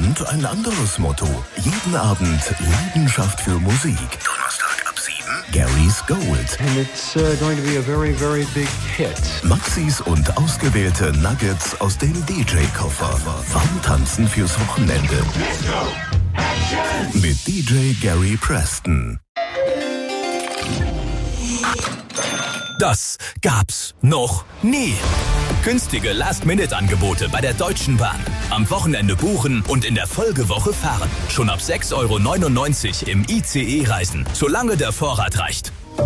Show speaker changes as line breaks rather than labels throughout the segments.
Abend ein anderes Motto. Jeden Abend Leidenschaft für Musik. Donnerstag ab 7 Gary's Gold.
And it's going to be a very, very big hit.
Maxis und ausgewählte Nuggets aus dem DJ-Koffer. Warm tanzen fürs Wochenende.
Let's go. Action.
Mit DJ Gary Preston.
Das gab's noch nie. Günstige Last-Minute-Angebote bei der Deutschen Bahn. Am Wochenende buchen und in der Folgewoche fahren. Schon ab 6,99 € im ICE reisen, solange der Vorrat reicht.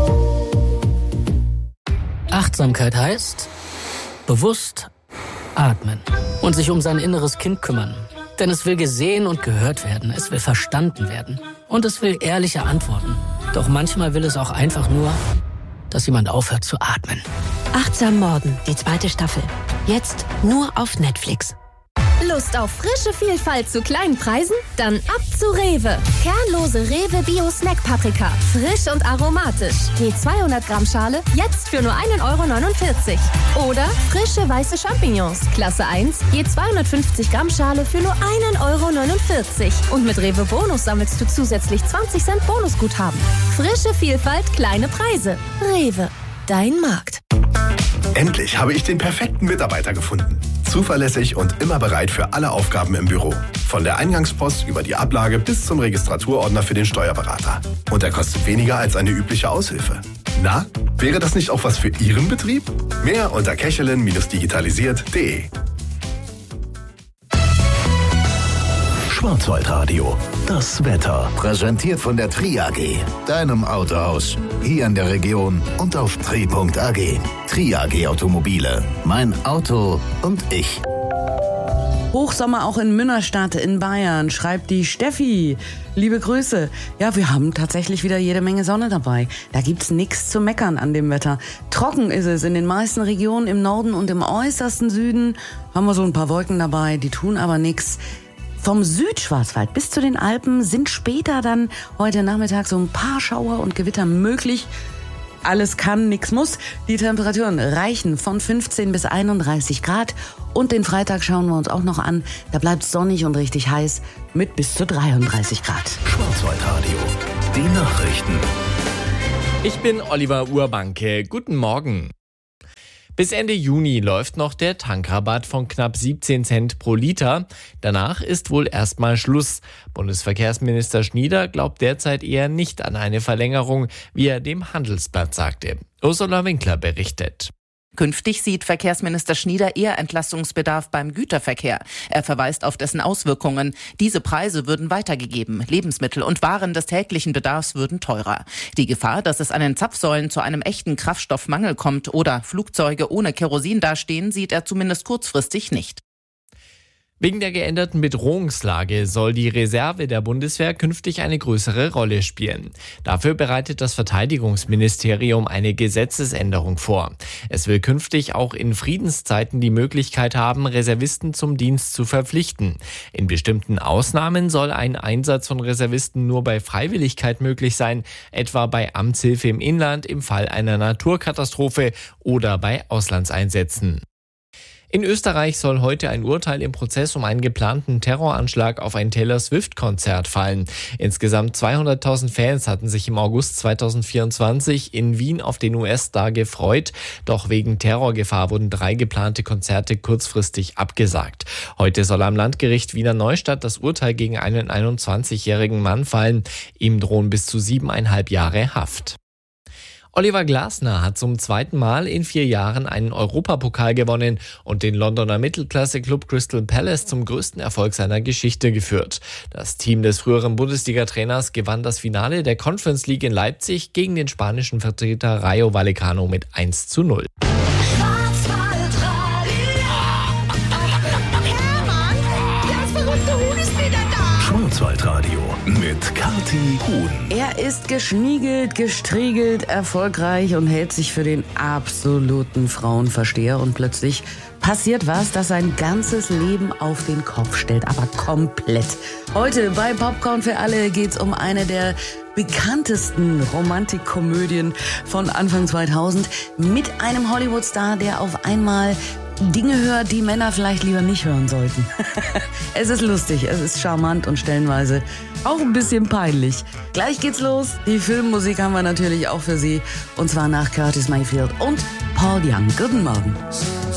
Achtsamkeit heißt bewusst atmen und sich um sein inneres Kind kümmern. Denn es will gesehen und gehört werden, es will verstanden werden und es will ehrliche Antworten. Doch manchmal will es auch einfach nur, dass jemand aufhört zu atmen.
Achtsam Morden, die 2. Staffel. Jetzt nur auf Netflix.
Lust auf frische Vielfalt zu kleinen Preisen? Dann ab zu Rewe. Kernlose Rewe Bio Snack Paprika. Frisch und aromatisch. Je 200 Gramm Schale, jetzt für nur 1,49 €. Oder frische weiße Champignons. Klasse 1, je 250 Gramm Schale für nur 1,49 €. Und mit Rewe Bonus sammelst du zusätzlich 20 Cent Bonusguthaben. Frische Vielfalt, kleine Preise. Rewe, dein Markt.
Endlich habe ich den perfekten Mitarbeiter gefunden. Zuverlässig und immer bereit für alle Aufgaben im Büro. Von der Eingangspost über die Ablage bis zum Registraturordner für den Steuerberater. Und er kostet weniger als eine übliche Aushilfe. Na, wäre das nicht auch was für Ihren Betrieb? Mehr unter kechelin-digitalisiert.de.
Schwarzwaldradio. Das Wetter.
Präsentiert von der TRI-AG, deinem Autohaus. Hier in der Region und auf tri.ag. TRI-AG Automobile. Mein Auto und ich.
Hochsommer auch in Münnerstadt in Bayern, schreibt die Steffi. Liebe Grüße. Ja, wir haben tatsächlich wieder jede Menge Sonne dabei. Da gibt's nichts zu meckern an dem Wetter. Trocken ist es in den meisten Regionen im Norden und im äußersten Süden. Haben wir so ein paar Wolken dabei, die tun aber nichts. Vom Südschwarzwald bis zu den Alpen sind später dann heute Nachmittag so ein paar Schauer und Gewitter möglich. Alles kann, nix muss. Die Temperaturen reichen von 15 bis 31 Grad. Und den Freitag schauen wir uns auch noch an. Da bleibt es sonnig und richtig heiß mit bis zu 33 Grad.
Schwarzwaldradio. Die Nachrichten.
Ich bin Oliver Urbanke. Guten Morgen. Bis Ende Juni läuft noch der Tankrabatt von knapp 17 Cent pro Liter. Danach ist wohl erstmal Schluss. Bundesverkehrsminister Schnieder glaubt derzeit eher nicht an eine Verlängerung, wie er dem Handelsblatt sagte. Ursula Winkler berichtet.
Künftig sieht Verkehrsminister Schnieder eher Entlastungsbedarf beim Güterverkehr. Er verweist auf dessen Auswirkungen. Diese Preise würden weitergegeben. Lebensmittel und Waren des täglichen Bedarfs würden teurer. Die Gefahr, dass es an den Zapfsäulen zu einem echten Kraftstoffmangel kommt oder Flugzeuge ohne Kerosin dastehen, sieht er zumindest kurzfristig nicht.
Wegen der geänderten Bedrohungslage soll die Reserve der Bundeswehr künftig eine größere Rolle spielen. Dafür bereitet das Verteidigungsministerium eine Gesetzesänderung vor. Es will künftig auch in Friedenszeiten die Möglichkeit haben, Reservisten zum Dienst zu verpflichten. In bestimmten Ausnahmen soll ein Einsatz von Reservisten nur bei Freiwilligkeit möglich sein, etwa bei Amtshilfe im Inland im Fall einer Naturkatastrophe oder bei Auslandseinsätzen. In Österreich soll heute ein Urteil im Prozess um einen geplanten Terroranschlag auf ein Taylor-Swift-Konzert fallen. Insgesamt 200.000 Fans hatten sich im August 2024 in Wien auf den US-Star gefreut. Doch wegen Terrorgefahr wurden 3 geplante Konzerte kurzfristig abgesagt. Heute soll am Landgericht Wiener Neustadt das Urteil gegen einen 21-jährigen Mann fallen. Ihm drohen bis zu 7,5 Jahre Haft. Oliver Glasner hat zum 2. Mal in 4 Jahren einen Europapokal gewonnen und den Londoner Mittelklasse-Club Crystal Palace zum größten Erfolg seiner Geschichte geführt. Das Team des früheren Bundesliga-Trainers gewann das Finale der Conference League in Leipzig gegen den spanischen Vertreter Rayo Vallecano mit 1:0.
Schwarzwaldradio mit Kathi Huhn.
Er ist geschniegelt, gestriegelt, erfolgreich und hält sich für den absoluten Frauenversteher. Und plötzlich passiert was, das sein ganzes Leben auf den Kopf stellt, aber komplett. Heute bei Popcorn für alle geht's um eine der bekanntesten Romantikkomödien von Anfang 2000 mit einem Hollywood-Star, der auf einmal Dinge hört, die Männer vielleicht lieber nicht hören sollten. Es ist lustig, es ist charmant und stellenweise auch ein bisschen peinlich. Gleich geht's los. Die Filmmusik haben wir natürlich auch für Sie. Und zwar nach Curtis Mayfield und Paul Young. Guten Morgen.